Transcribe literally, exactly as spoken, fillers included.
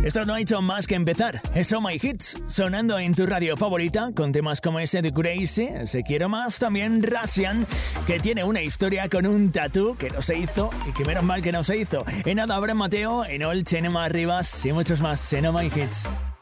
Esto no ha hecho más que empezar. Es Oh My Hits, sonando en tu radio favorita, con temas como ese de Crazy, ese Quiero Más, también Russian, que tiene una historia con un tatú que no se hizo, y que menos mal que no se hizo. En nada, Abraham Mateo, en All Chenema Rivas y muchos más en Oh My Hits.